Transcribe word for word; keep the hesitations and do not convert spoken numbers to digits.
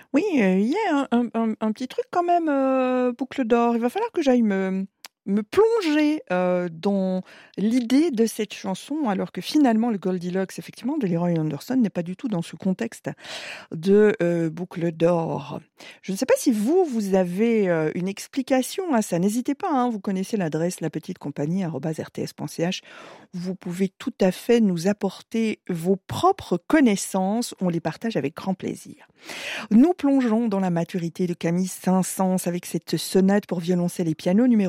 Oui, heu, il y a un un un un petit truc quand même, heu, Boucle d'or. Il va falloir que j'aille me me plonger, heu, dans l'idée de cette chanson, alors que finalement le Goldilocks, effectivement, de Leroy Anderson n'est pas du tout dans ce contexte de, heu, Boucle d'or. Je ne sais pas si vous, vous avez, heu, une explication à ça. N'hésitez pas, hein, vous connaissez l'adresse la petite compagnie arobase r t s point c h. Vous pouvez tout à fait nous apporter vos propres connaissances, on les partage avec grand plaisir. Nous plongeons dans la maturité de Camille Saint-Saëns avec cette sonate pour violoncelle et piano numéro